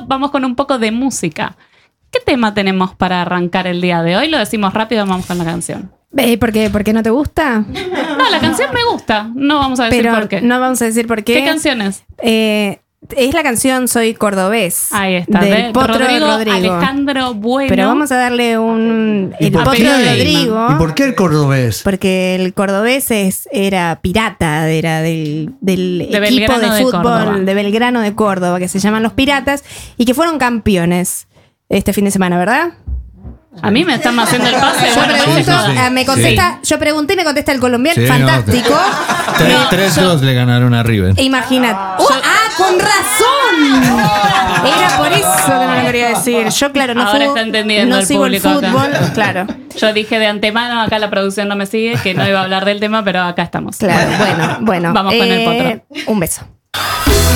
vamos con un poco de música. ¿Qué tema tenemos para arrancar el día de hoy? Lo decimos rápido, vamos con la canción. ¿Por qué no te gusta? No, la canción me gusta. No vamos a decir Pero por qué. no vamos a decir por qué. ¿Qué canción es? Es la canción Soy Cordobés. Ahí está. Del Potro de Rodrigo. Alejandro Bueno. Pero vamos a darle el por Potro qué? de Rodrigo. ¿Y por qué el cordobés? Porque el cordobés era pirata, era del equipo Belgrano de de fútbol Córdoba. de Belgrano de Córdoba, que se llaman los Piratas, y que fueron campeones este fin de semana, ¿verdad? A mí me están haciendo el pase. Yo bueno, pregunto, sí. me contesta, yo pregunté y me contesta el colombiano, Sí, fantástico. 3-2 le ganaron a River. Imagínate. ¡Con razón! Era por eso que no lo quería decir. Yo, claro, no Ahora está entendiendo no el sigo el público acá. fútbol, claro. Yo dije de antemano, acá la producción no me sigue, que no iba a hablar del tema, pero acá estamos. Claro, bueno. Vamos con el potro. Un beso.